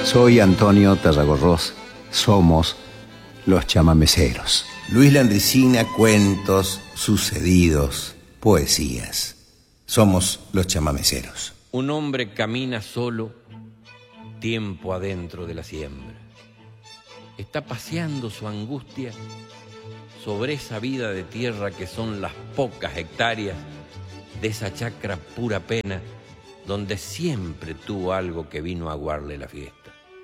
Soy Antonio Tarragorros. Somos los chamameceros. Luis Landricina, cuentos, sucedidos, poesías. Somos los chamameceros. Un hombre camina solo, tiempo adentro de la siembra. Está paseando su angustia sobre esa vida de tierra que son las pocas hectáreas de esa chacra pura pena donde siempre tuvo algo que vino a aguarle la fiesta.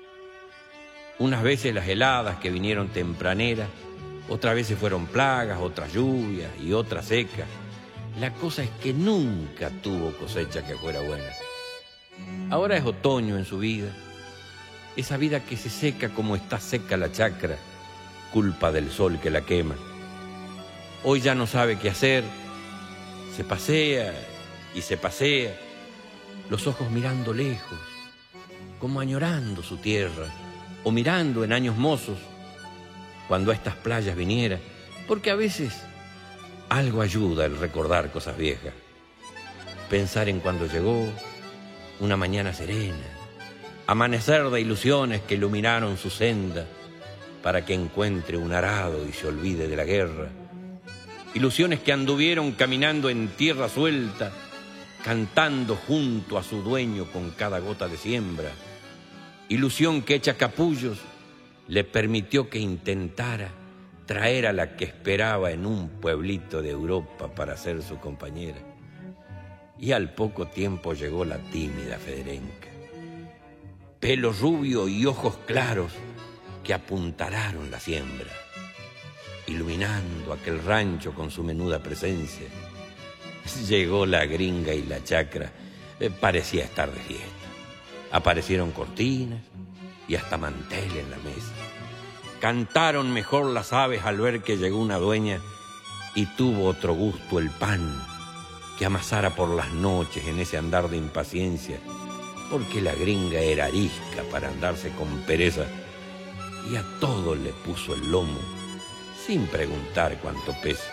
Unas veces las heladas que vinieron tempraneras, otras veces fueron plagas, otras lluvias y otras secas. La cosa es que nunca tuvo cosecha que fuera buena. Ahora es otoño en su vida, esa vida que se seca como está seca la chacra, culpa del sol que la quema. Hoy ya no sabe qué hacer, se pasea y se pasea, los ojos mirando lejos, como añorando su tierra, o mirando en años mozos, cuando a estas playas viniera, porque a veces algo ayuda el recordar cosas viejas. Pensar en cuando llegó, una mañana serena, amanecer de ilusiones que iluminaron su senda para que encuentre un arado y se olvide de la guerra. Ilusiones que anduvieron caminando en tierra suelta, cantando junto a su dueño con cada gota de siembra. Ilusión que hecha capullos le permitió que intentara traer a la que esperaba en un pueblito de Europa para ser su compañera. Y al poco tiempo llegó la tímida Federenca. Pelo rubio y ojos claros que apuntalaron la siembra, iluminando aquel rancho con su menuda presencia. Llegó la gringa y la chacra parecía estar de fiesta. Aparecieron cortinas y hasta mantel en la mesa. Cantaron mejor las aves al ver que llegó una dueña y tuvo otro gusto el pan que amasara por las noches en ese andar de impaciencia, porque la gringa era arisca para andarse con pereza y a todo le puso el lomo sin preguntar cuánto pesa.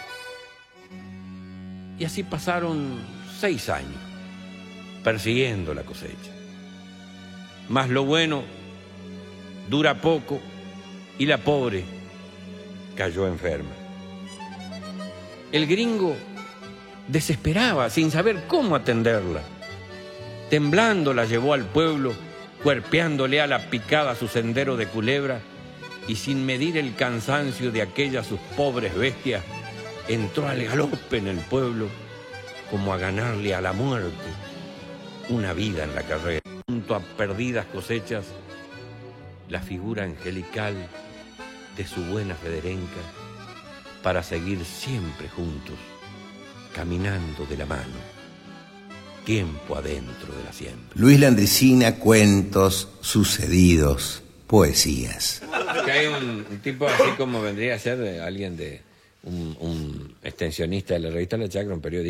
Y así pasaron 6 años persiguiendo la cosecha. Mas lo bueno dura poco y la pobre cayó enferma. El gringo desesperaba sin saber cómo atenderla. Temblando la llevó al pueblo, cuerpeándole a la picada su sendero de culebra, y sin medir el cansancio de aquellas sus pobres bestias, entró al galope en el pueblo como a ganarle a la muerte una vida en la carrera. Junto a perdidas cosechas, la figura angelical de su buena Federenca para seguir siempre juntos, caminando de la mano, tiempo adentro de la siembra. Luis Landricina, cuentos, sucedidos, poesías. Que hay un tipo así como vendría a ser alguien de un extensionista de la revista La Chacra, un periodista.